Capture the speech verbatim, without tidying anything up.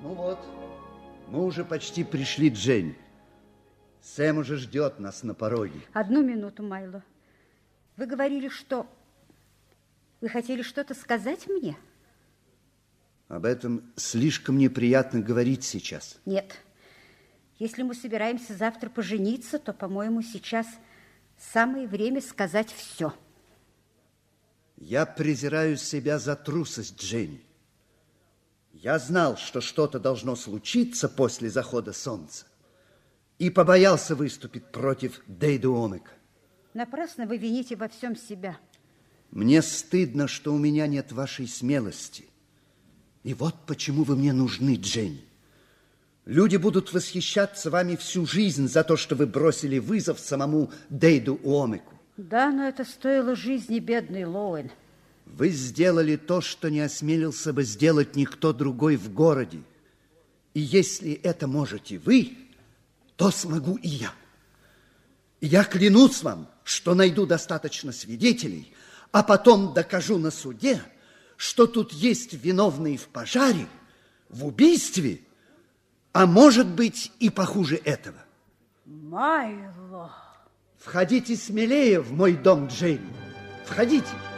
Ну вот, мы уже почти пришли, Джейн. Сэм уже ждет нас на пороге. Одну минуту, Майло. Вы говорили, что... Вы хотели что-то сказать мне? Об этом слишком неприятно говорить сейчас. Нет. Если мы собираемся завтра пожениться, то, по-моему, сейчас самое время сказать все. Я презираю себя за трусость, Джейн. Я знал, что что-то должно случиться после захода солнца, и побоялся выступить против Дейда Уомека. Напрасно вы вините во всем себя. Мне стыдно, что у меня нет вашей смелости. И вот почему вы мне нужны, Джейн. Люди будут восхищаться вами всю жизнь за то, что вы бросили вызов самому Дейду Уомеку. Да, но это стоило жизни бедной Лоуэн. Вы сделали то, что не осмелился бы сделать никто другой в городе. И если это можете вы, то смогу и я. И я клянусь вам, что найду достаточно свидетелей, а потом докажу на суде, что тут есть виновные в пожаре, в убийстве, а может быть и похуже этого. Майло! Входите смелее в мой дом, Джейн. Входите.